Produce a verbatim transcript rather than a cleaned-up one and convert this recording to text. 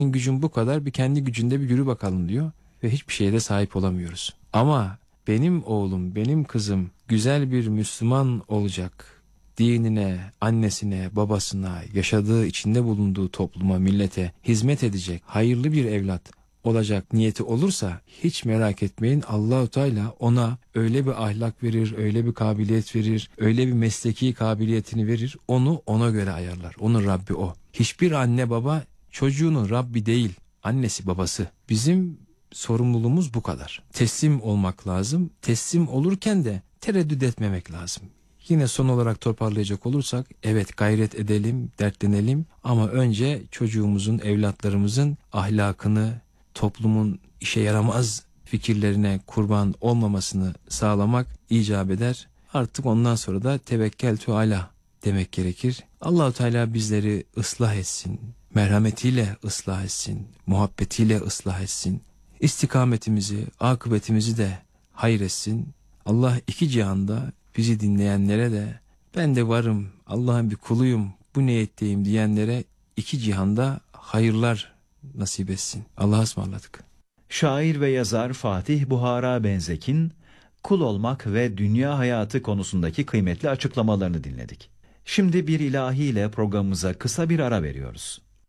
gücün bu kadar, bir kendi gücünde bir yürü bakalım diyor ve hiçbir şeye de sahip olamıyoruz. Ama benim oğlum, benim kızım güzel bir Müslüman olacak, dinine, annesine, babasına, yaşadığı, içinde bulunduğu topluma, millete hizmet edecek, hayırlı bir evlat olacak niyeti olursa hiç merak etmeyin, Allahu Teala ona öyle bir ahlak verir, öyle bir kabiliyet verir, öyle bir mesleki kabiliyetini verir. Onu ona göre ayarlar. Onun Rabbi o. Hiçbir anne baba çocuğunun Rabbi değil, annesi babası. Bizim sorumluluğumuz bu kadar. Teslim olmak lazım. Teslim olurken de tereddüt etmemek lazım. Yine son olarak toparlayacak olursak, evet gayret edelim, dertlenelim ama önce çocuğumuzun, evlatlarımızın ahlakını, toplumun işe yaramaz fikirlerine kurban olmamasını sağlamak icap eder. Artık ondan sonra da tevekkeltü ala demek gerekir. Allahu Teala bizleri ıslah etsin, merhametiyle ıslah etsin, muhabbetiyle ıslah etsin. İstikametimizi, akıbetimizi de hayır etsin. Allah iki cihanda bizi dinleyenlere de ben de varım, Allah'ın bir kuluyum, bu niyetteyim diyenlere iki cihanda hayırlar nasip etsin. Allah'a ısmarladık. Şair ve yazar Fatih Buhara Benzek'in kul olmak ve dünya hayatı konusundaki kıymetli açıklamalarını dinledik. Şimdi bir ilahi ile programımıza kısa bir ara veriyoruz.